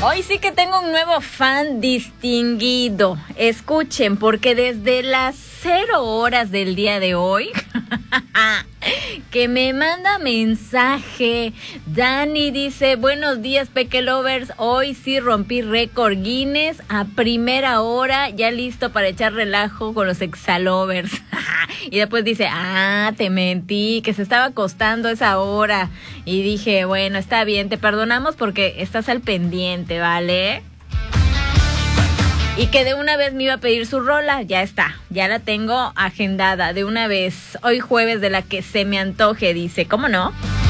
Hoy sí que tengo un nuevo fan distinguido. Escuchen, porque desde las 0 horas del día de hoy que me manda mensaje. Dani dice: buenos días, Peque Lovers. Hoy sí rompí récord Guinness a primera hora, ya listo para echar relajo con los exalovers. Y después dice: te mentí, que se estaba acostando esa hora. Y dije: bueno, está bien, te perdonamos porque estás al pendiente, ¿vale? Y que de una vez me iba a pedir su rola. Ya está, ya la tengo agendada de una vez. Hoy jueves, de la que se me antoje, dice. ¿Cómo no?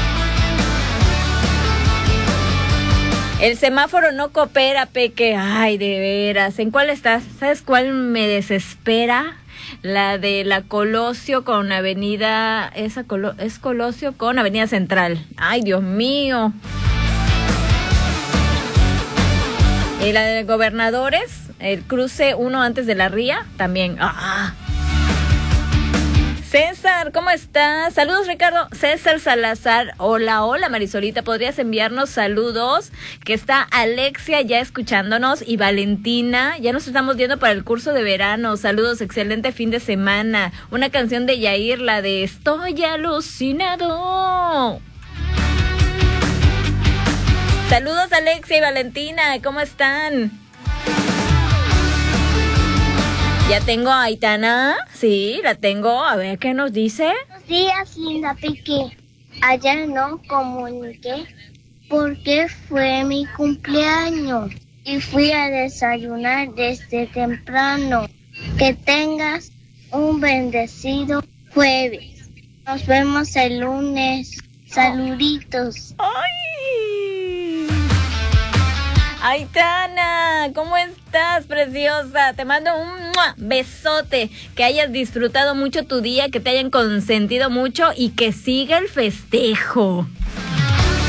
El semáforo no coopera, Peque. Ay, de veras. ¿En cuál estás? ¿Sabes cuál me desespera? La de la Colosio con Avenida... es Colosio con Avenida Central. Ay, Dios mío. Y la de Gobernadores, el cruce 1 antes de la Ría, también. César, ¿cómo estás? Saludos, Ricardo. César Salazar, hola Marisolita, ¿podrías enviarnos saludos? Que está Alexia ya escuchándonos y Valentina, ya nos estamos viendo para el curso de verano. Saludos, excelente fin de semana. Una canción de Yair, la de Estoy alucinado. Saludos, Alexia y Valentina, ¿cómo están? Ya tengo a Aitana, sí, la tengo, a ver qué nos dice. Buenos días, linda Peque. Ayer no comuniqué porque fue mi cumpleaños y fui a desayunar desde temprano. Que tengas un bendecido jueves. Nos vemos el lunes. Saluditos. ¡Ay! Aitana, ¿cómo estás, preciosa? Te mando un besote, que hayas disfrutado mucho tu día, que te hayan consentido mucho y que siga el festejo.